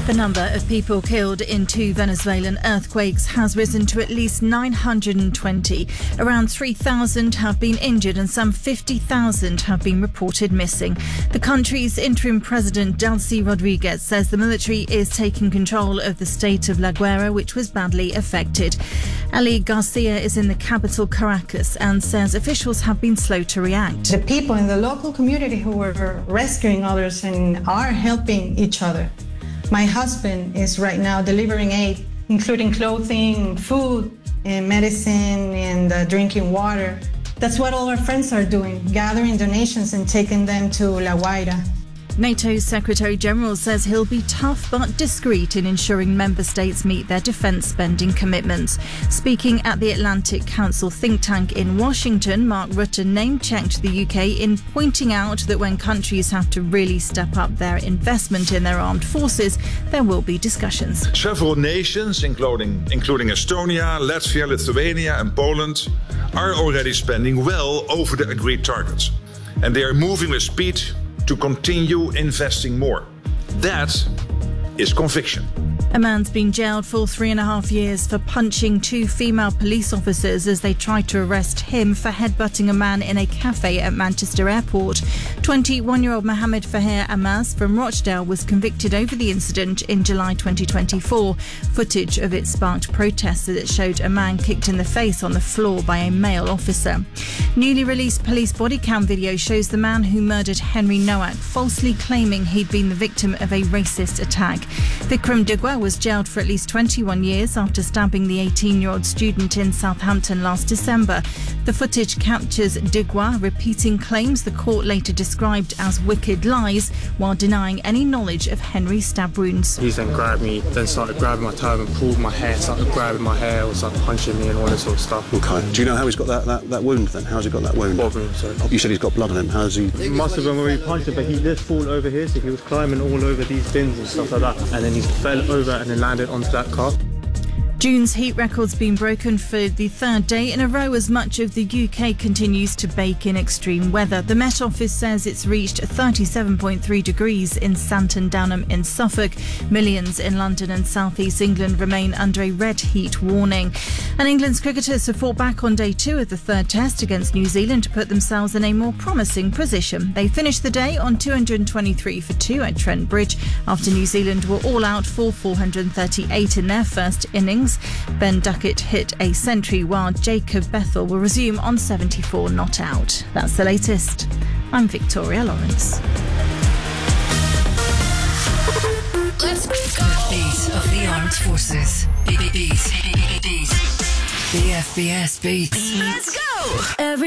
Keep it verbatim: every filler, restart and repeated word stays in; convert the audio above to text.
The number of people killed in two Venezuelan earthquakes has risen to at least nine hundred twenty. Around three thousand have been injured and some fifty thousand have been reported missing. The country's interim president, Delcy Rodriguez, says the military is taking control of the state of La Guaira, which was badly affected. Ali Garcia is in the capital, Caracas, and says officials have been slow to react. The people in the local community who were rescuing others and are helping each other. My husband is right now delivering aid, including clothing, food, and medicine, and uh, drinking water. That's what all our friends are doing, gathering donations and taking them to La Guaira. NATO's Secretary-General says he'll be tough but discreet in ensuring member states meet their defence spending commitments. Speaking at the Atlantic Council think tank in Washington, Mark Rutte name-checked the U K in pointing out that when countries have to really step up their investment in their armed forces, there will be discussions. Several nations, including, including Estonia, Latvia, Lithuania and Poland, are already spending well over the agreed targets. And they are moving with speed to continue investing more. That is conviction. A man's been jailed for three and a half years for punching two female police officers as they tried to arrest him for headbutting a man in a cafe at Manchester Airport. twenty-one-year-old Mohammed Fahir Amaz from Rochdale was convicted over the incident in July twenty twenty-four. Footage of it sparked protests as it showed a man kicked in the face on the floor by a male officer. Newly released police body cam video shows the man who murdered Henry Nowak falsely claiming he'd been the victim of a racist attack. Vikram Digwa was jailed for at least twenty-one years after stabbing the eighteen-year-old student in Southampton last December. The footage captures Digwa repeating claims the court later described as wicked lies while denying any knowledge of Henry's stab wounds. He then grabbed me, then started grabbing my toe and pulled my hair, started grabbing my hair, or started punching me and all this sort of stuff. Okay. Do you know how he's got that, that, that wound then? How's he got that wound? What wound, sorry? You said he's got blood on him. How's he? It must have been where he punched him, but he did fall over here, so he was climbing all over these bins and stuff like that. And then he fell over and then landed onto that car. June's heat record's been broken for the third day in a row as much of the U K continues to bake in extreme weather. The Met Office says it's reached thirty-seven point three degrees in Santon Downham in Suffolk. Millions in London and South East England remain under a red heat warning. And England's cricketers have fought back on day two of the third test against New Zealand to put themselves in a more promising position. They finished the day on two hundred twenty-three for two at Trent Bridge after New Zealand were all out for four hundred thirty-eight in their first innings. Ben Duckett hit a century while Jacob Bethel will resume on seventy-four not out. That's the latest. I'm Victoria Lawrence. Let's go. The beat of the armed forces. Beat, beat, beat, beat. The F B S beats. Let's go. Every